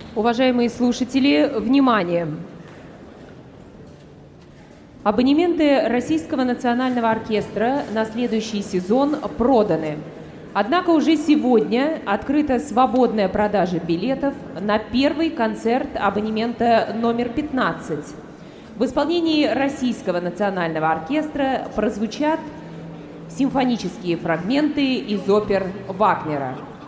Уважаемые слушатели, внимание! Абонементы Российского национального оркестра на следующий сезон проданы. Однако уже сегодня открыта свободная продажа билетов на первый концерт абонемента номер 15. В исполнении Российского национального оркестра прозвучат симфонические фрагменты из опер Вагнера.